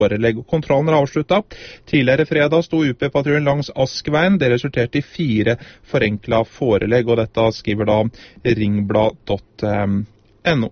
forelegg. Kontrollen er avsluttet. Tidligere fredag sto UP-patruljen langs Askveien. Det resulterte i 4 forenklet forelegg, og dette skriver da ringblad.no.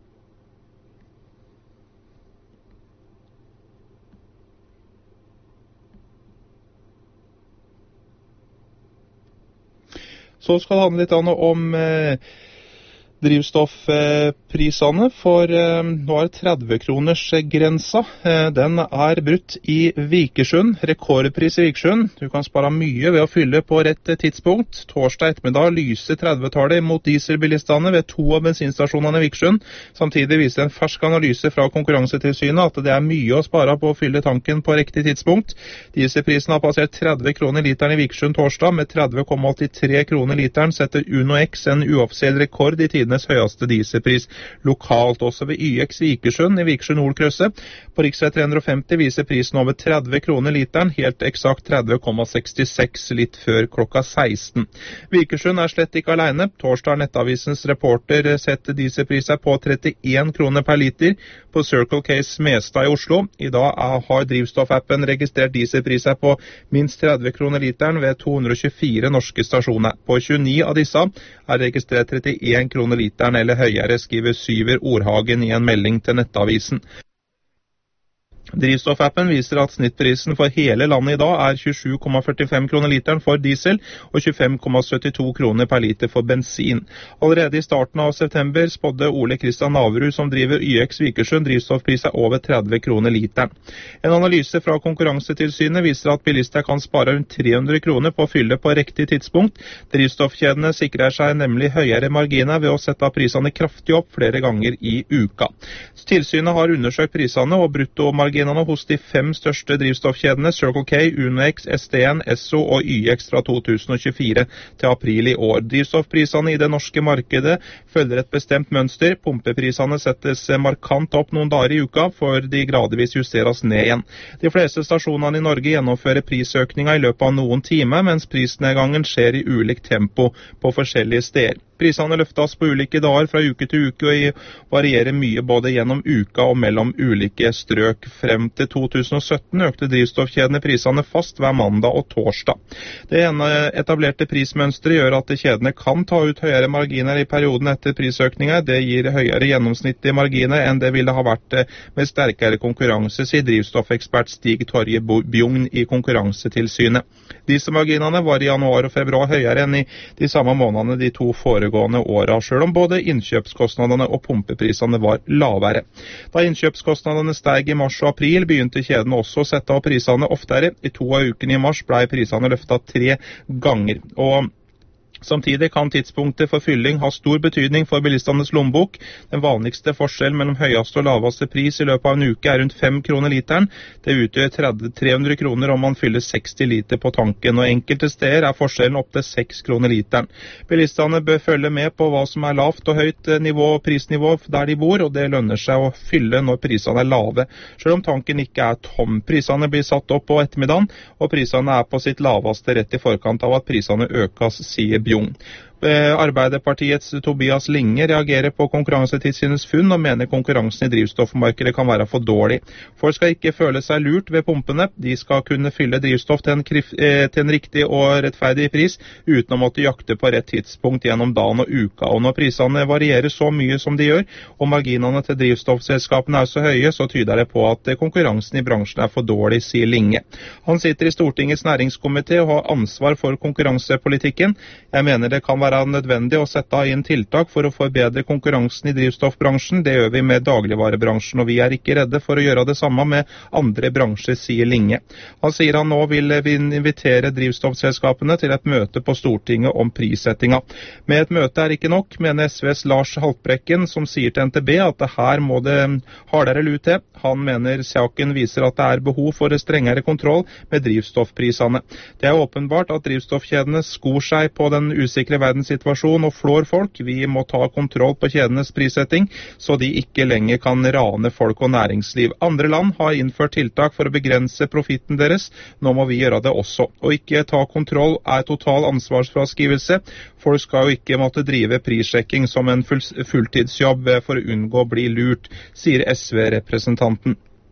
Så skal det handle litt om drivstoffprisene, for nå er 30-kroners grensa. Den er brutt i Vikersund, rekordpris i Vikersund. Du kan spare mye ved å fylle på rett tidspunkt. Torsdag ettermiddag lyser 30-tallet mot dieselbilistene ved 2 av bensinstasjonene i Vikersund. Samtidig viser en fersk analyse fra Konkurransetilsynet at det er mye å spare på å fylle tanken på riktig tidspunkt. Dieselprisen har passert 30 kroner literen i Vikersund torsdag. Med 30,83 kroner literen setter Uno X en uoffisiell rekord i tidenes høyeste dieselpris lokalt, også ved YX Vikersund i Vikersund Nordkrøsset. På riksvei 350 viser prisen over 30 kroner literen, helt eksakt 30,66 litt før klokka 16. Vikersund er slett ikke alene. Torsdag har Nettavisens reporter sett dieselpriser på 31 kroner per liter på Circle K Smestad i Oslo. I dag har drivstoffappen registrert dieselpriser på minst 30 kroner literen ved 224 norske stasjoner. På 29 av disse er registrert 31 kroner literen eller høyere, skriver Syver Ordhagen i en melding til Nettavisen. Drivstoffappen viser at snittprisen for hele landet i dag er 27,45 kroner literen for diesel og 25,72 kroner per liter for bensin. Allerede i starten av september spådde Ole Kristian Naverud, som driver YX Vikersund, drivstoffpriser over 30 kroner literen. En analyse fra Konkurransetilsynet viser at bilister kan spare rundt 300 kroner på å fylle på riktig tidspunkt. Drivstoffkjedene sikrer seg nemlig høyere marginer ved å sette prisene kraftig opp flere ganger i uka. Tilsynet har undersøkt prisene og bruttomarginene hos de 5 største drivstoffkjedene Circle K, Uno X, ST1, Esso og YX fra 2024 til april i år. Drivstoffprisene i det norske markedet følger et bestemt mønster. Pumpeprisene settes markant opp noen dager i uka, for de gradvis justeres ned igjen. De fleste stasjonene i Norge gjennomfører prisøkninger i løpet av noen timer, mens prisnedgangen skjer i ulikt tempo på forskjellige steder. Prisene løftes på ulike dager fra uke til uke og varierer mye både gjennom uka og mellom ulike strøk. Frem til 2017 økte drivstoffkjedene prisene fast hver mandag og torsdag. Det etablerte prismønsteret gjør at kjedene kan ta ut høyere marginer i perioden etter prisøkninger. Det gir høyere gjennomsnittlige marginer enn det ville ha vært med sterkere konkurranse, sier drivstoffekspert Stig Torje Bjugn i Konkurransetilsynet. Dieselmarginene var i januar og februar høyere enn i de samme månedene de 2 foregående åra, selv om både innkjøpskostnadene og pumpeprisene var lavere. Da innkjøpskostnadene steg i mars og april, begynte kjedene også å sette opp prisene oftere. I 2 av ukene i mars ble prisene løftet 3 ganger. Og samtidig kan tidspunktet for fylling ha stor betydning for bilistenes lommebok. Den vanligste forskjellen mellom høyeste og laveste pris i løpet av en uke er rundt 5 kroner literen. Det utgjør 300 kroner om man fyller 60 liter på tanken, og enkelte steder er forskjellen opp til 6 kroner literen. Bilistene bør følge med på hva som er lavt og høyt prisnivå der de bor, og det lønner seg å fylle når prisene er lave, selv om tanken ikke er tom. Prisene blir satt opp på ettermiddagen, og prisene er på sitt laveste rett i forkant av at prisene økes, sier Bjugn. Arbeiderpartiets Tobias Linge reagerer på Konkurransetilsynets funn og mener konkurransen i drivstoffmarkedet kan være for dårlig. Folk skal ikke føle seg lurt ved pumpene. De skal kunne fylle drivstoff til en riktig og rettferdig pris uten å måtte jakte på rett tidspunkt gjennom dagen og uka. Og når prisene varierer så mye som de gjør, og marginene til drivstoffselskapene er så høye, så tyder det på at konkurransen i bransjen er for dårlig, sier Linge. Han sitter i Stortingets næringskomité og har ansvar for konkurransepolitikken. Jeg mener det kan være nødvendig å sette inn tiltak for å forbedre konkurransen i drivstoffbransjen. Det gjør vi med dagligvarebransjen, og vi er ikke redde for å gjøre det samme med andre bransjer, sier Linge. Han sier han nå vil invitere drivstoffselskapene til et møte på Stortinget om prissettinga. Med et møte er ikke nok, mener SVs Lars Haltbrekken, som sier til NTB at det her må det hardere lut til. Han mener saken viser at det er behov for strengere kontroll med drivstoffprisene. Det er åpenbart at drivstoffkjedene skor seg på den usikre verdenssituasjonen og flår folk. Vi må ta kontroll på kjedenes prissetting, så de ikke lenger kan rane folk og næringsliv. Andre land har innført tiltak for å begrense profitten deres. Nå må vi gjøre det også. Å ikke ta kontroll er total ansvarsfraskrivelse. Folk skal jo ikke måtte drive prissjekking som en fulltidsjobb for å unngå å bli lurt, sier SV-representanten.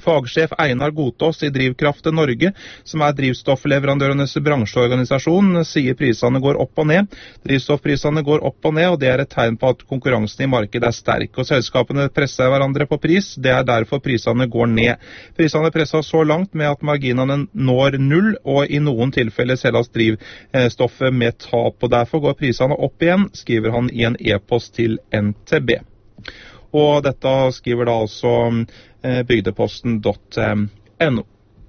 Fagsjef Einar Godtås i Drivkraft Norge, som drivstoffleverandørenes bransjeorganisasjon, sier prisene går opp og ned. Drivstoffprisene går opp og ned, og det et tegn på at konkurransen i markedet sterk. Og selskapene presser hverandre på pris, det derfor prisene går ned. Prisene presser så langt med at marginene når null, og i noen tilfeller selges drivstoffet med tap. Og derfor går prisene opp igjen, skriver han i en e-post til NTB. Og dette skriver da altså bygdeposten.no.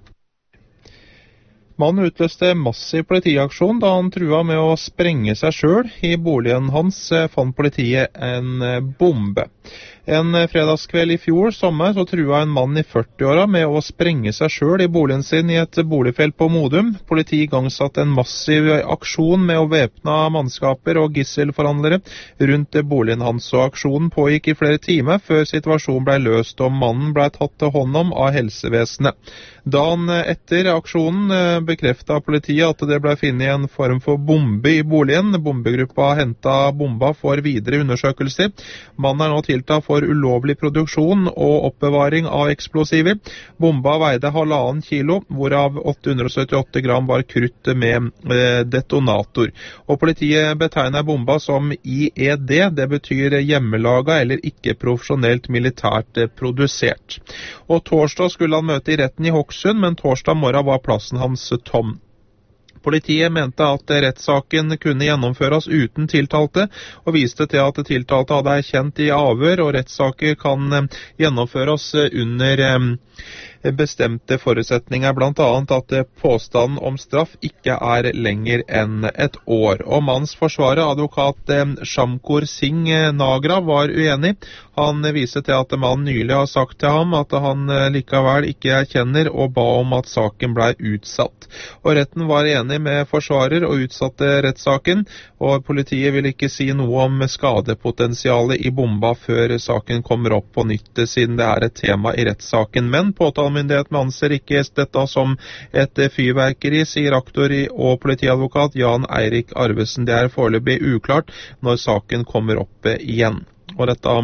Mannen utløste massiv politiaksjon da han trua med å sprenge seg selv. I boligen hans fant politiet en bombe. En fredagskveld i fjor sommer så trua en mann i 40-åra med å sprenge seg selv i boligen sin i et boligfelt på Modum. Politiet igangsatte en massiv aksjon med å væpne mannskaper og gisselforhandlere rundt boligen hans, og aksjonen pågikk i flere timer før situasjonen ble løst og mannen ble tatt til hånd om av helsevesenet. Dagen etter aksjonen bekreftet politiet at det ble funnet en form for bombe i boligen. Bombegruppa hentet bomba for videre undersøkelser. Mannen nå tiltatt for ulovlig produksjon og oppbevaring av eksplosiver. Bomba veide 1,5 kilo, hvorav 878 gram var krutt med detonator. Og politiet betegner bomba som IED, det betyr hjemmelaga eller ikke profesjonelt militært produsert. Og torsdag skulle han møte i retten i Hokksund, men torsdag morgen var plassen hans tom. Politiet mente at rettssaken kunne gjennomføres uten tiltalte, og viste til at tiltalte hadde erkjent i avhør, og rettssaker kan gjennomføres under bestemte forutsetninger, blant annet at påstanden om straff ikke lenger enn et år. Og mannens forsvarer, advokat Shamkur Singh Nagra, var uenig. Han viser til at mannen nylig har sagt til ham at han likevel ikke erkjenner og ba om at saken ble utsatt. Og retten var enig med forsvarer og utsatte rettssaken, og politiet vil ikke si noe om skadepotensialet i bomba før saken kommer opp på nytt, siden det et tema i rettssaken. Men påtalemyndigheten anser ikke dette som et fyrverkeri, sier aktor og politiadvokat Jan Eirik Arvesen. Det foreløpig uklart når saken kommer opp igjen. Og dette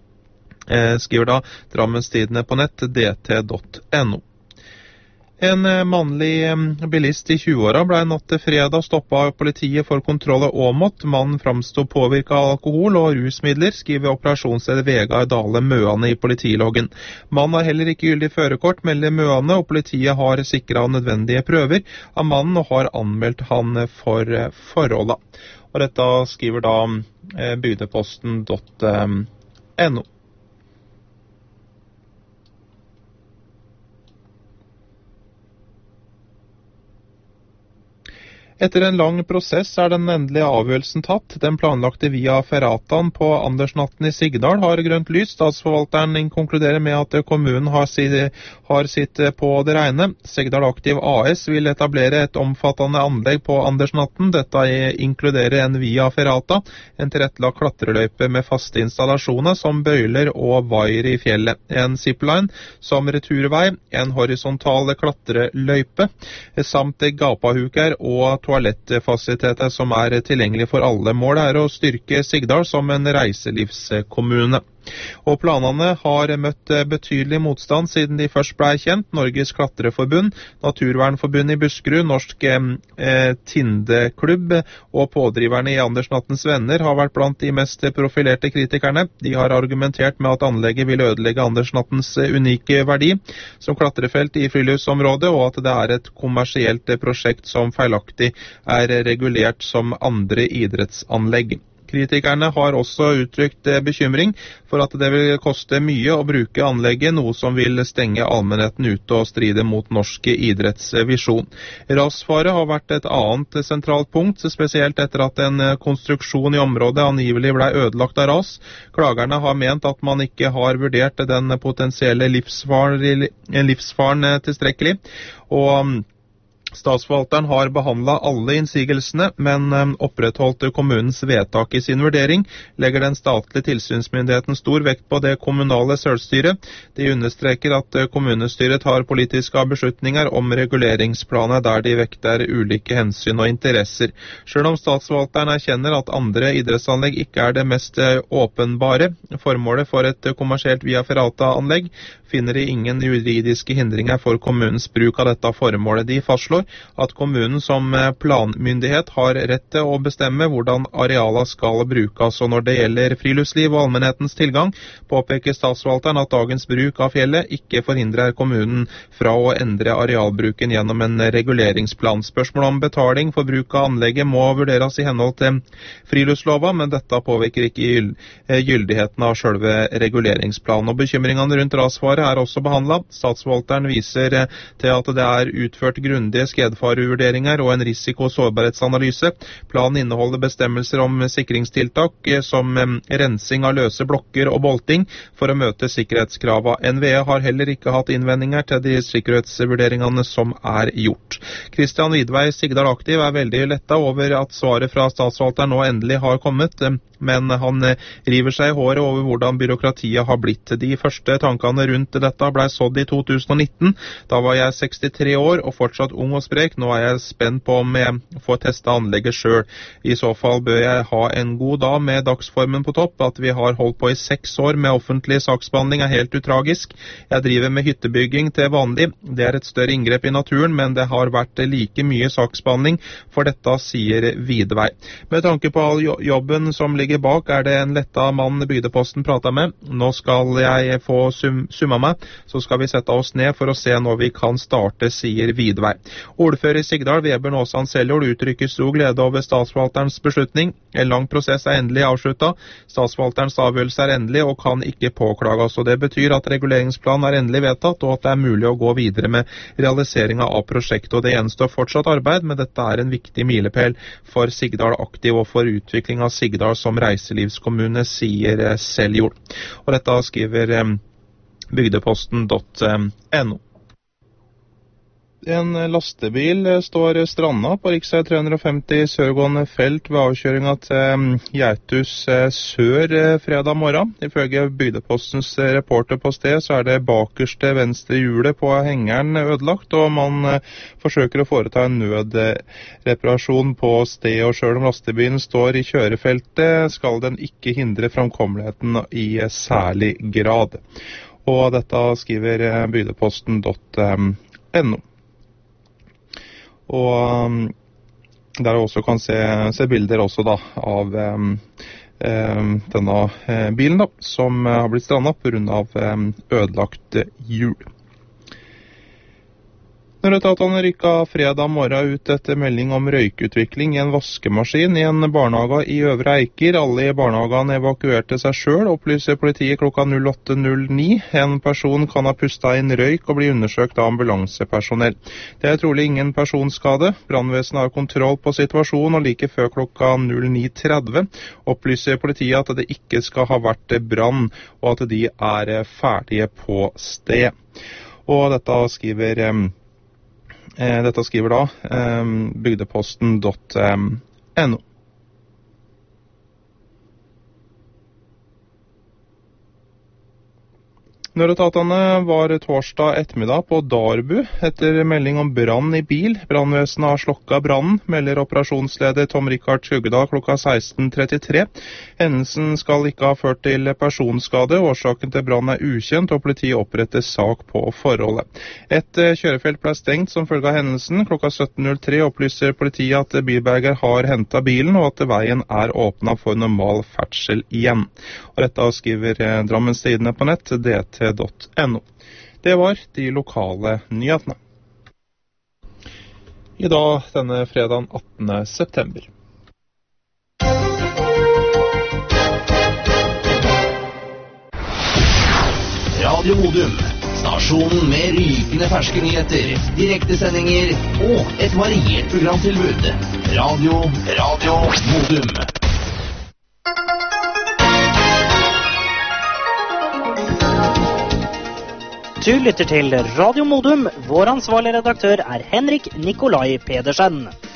skriver da Drammens Tidende på nett, dt.no. En mannlig bilist i 20-åra ble natt til fredag stoppet av politiet for kontroll av Åmot. Mannen framstod påvirket av alkohol og rusmidler, skriver operasjonsleder Vegard Dale Møane i politiloggen. Mannen har heller ikke gyldig førerkort, melder Møane, og politiet har sikret nødvendige prøver av mannen og har anmeldt han for forholdet. Og dette skriver da bygdeposten.no. Etter en lang prosess den endelige avgjørelsen tatt. Den planlagte via Ferratan på Andersnatten i Sigdal har grønt lys. Statsforvalteren konkluderer med at kommunen har sitt på det rene. Sigdal Aktiv AS vil etablere et omfattende anlegg på Andersnatten. Dette inkluderer en via Ferrata, en tilrettelagt klatreløype med faste installasjoner som bøyler og vaier i fjellet. En zipline som returvei, en horisontal klatreløype, samt gapahuker og toalettfasiliteter som tilgjengelig for alle. Målet å styrke Sigdal som en reiselivskommune. Og planene har møtt betydelig motstand siden de først ble kjent. Norges Klatreforbund, Naturvernforbundet i Buskerud, Norsk Tindeklubb og pådriverne i Andersnattens Venner har vært blant de mest profilerte kritikerne. De har argumentert med at anlegget vil ødelegge Andersnattens unike verdi som klatrefelt i friluftsområdet, og at det et kommersielt prosjekt som feilaktig regulert som andre idrettsanlegg. Kritikerne har også uttrykt bekymring for at det vil koste mye å bruke anlegget, noe som vil stenge allmennheten ute og stride mot norsk idrettsvisjon. Rasfare har vært et annet sentralt punkt, spesielt etter at en konstruksjon i området angivelig ble ødelagt av ras. Klagerne har ment at man ikke har vurdert den potensielle livsfaren tilstrekkelig, og Statsforvalteren har behandlet alle innsigelsene, men opprettholdt kommunens vedtak i sin vurdering, legger den statlige tilsynsmyndigheten stor vekt på det kommunale selvstyret. De understreker at kommunestyret tar politiske beslutninger om reguleringsplaner der de vekter ulike hensyn og interesser. Selv om statsforvalteren erkjenner at andre idrettsanlegg ikke det mest åpenbare formålet for et kommersielt via ferrata-anlegg, finner de ingen juridiske hindringer for kommunens bruk av dette formålet. De fastslår at kommunen som planmyndighet har rett til å bestemme hvordan areala skal brukes, og når det gjelder friluftsliv og allmennhetens tilgang, påpeker statsforvalteren at dagens bruk av fjellet ikke forhindrer kommunen fra å endre arealbruken gjennom en reguleringsplan. Spørsmål om betaling for bruk av anlegget må vurderes i henhold til friluftslova, men dette påvirker ikke gyldigheten av selve reguleringsplanen. Og bekymringene rundt rasfare også behandlet. Statsforvalteren viser til at det utført grundige skredfarevurderinger og en risiko- og sårbarhetsanalyse. Planen inneholder bestemmelser om sikringstiltak som rensing av løse blokker og bolting for å møte sikkerhetskravene. NVE har heller ikke hatt innvendinger til de sikkerhetsvurderingene som gjort. Kristian Widvei, Sigdal Aktiv, veldig lettet over at svaret fra statsforvalteren nå endelig har kommet, men han river seg i håret over hvordan byråkratiet har blitt. De første tankene rundt dette ble sådd i 2019. Da var jeg 63 år og fortsatt ung og sprek. Nå jeg spent på om jeg får testet anlegget selv. I så fall bør jeg ha en god dag med dagsformen på topp. At vi har holdt på i 6 år med offentlig saksbehandling helt utragisk. Jeg driver med hyttebygging til vanlig. Det et større inngrep i naturen, men det har vært like mye saksbehandling for dette, sier Widvei. Med tanke på all jobben som ligger bak, det en lettet mann Bygdeposten prater med. Nå skal jeg få summa meg, så skal vi sette oss ned for å se når vi kan starte, sier Widvei. Ordfører i Sigdal, Vebjørn Åsan Seljord, uttrykker stor glede over statsforvalterens beslutning. En lang prosess endelig avsluttet. Statsforvalterens avgjørelse endelig og kan ikke påklages, og det betyr at reguleringsplanen endelig vedtatt, og at det mulig å gå videre med realiseringen av prosjektet. Og det gjenstår fortsatt arbeid, men dette en viktig milepæl for Sigdal Aktiv og for utvikling av Sigdal som reiselivskommune, sier Seljord. Og dette skriver bygdeposten.no. En lastebil står stranda på riksvei 350 sørgående felt ved avkjøringen til Gjerthus sør fredag morgen. Ifølge Bygdepostens reporter på sted så det bakerste venstre hjulet på hengeren ødelagt, og man forsøker å foreta en nødreparasjon på sted, og selv om lastebilen står i kjørefeltet, skal den ikke hindre framkommeligheten i særlig grad. Og dette skriver bygdeposten.no. Og der også kan se bilder også da av denne bilen da, som har blitt strandet på grunn av ødelagt hjul. Nødetatene rykket fredag morgen ut etter melding om røykutvikling i en vaskemaskin i en barnehage i Øvre Eiker. Alle i barnehagen evakuerte seg selv, opplyser politiet klokka 08.09. En person kan ha pustet inn røyk og bli undersøkt av ambulansepersonell. Det trolig ingen personskade. Brannvesenet har kontroll på situasjonen, og like før klokka 09.30 opplyser politiet at det ikke skal ha vært brann, og at de ferdige på sted. Og dette skriver da bygdeposten.no. Nødetatene var torsdag ettermiddag på Darbu etter melding om brann i bil. Brannvesenet har slukket brannen, melder operasjonsleder Tom Rikard Skugedal klokka 16.33. Hendelsen skal ikke ha ført til personskade. Årsaken til brannen ukjent, og politiet oppretter sak på forholdet. Et kjørefelt ble stengt som følge av hendelsen. Klokka 17.03 opplyser politiet at bilberger har hentet bilen, og at veien åpnet for normal ferdsel igjen. Og dette skriver Drammens Tidende på nett, dt.no. Det var de lokale nyhetene. I dag, denne fredagen 18. september. Radio Modum, stasjonen med rykende ferske nyheter, direktesendinger og et variert programtilbud. Radio Modum. Du lytter til Radio Modum. Vår ansvarlige redaktør er Henrik Nikolai Pedersen.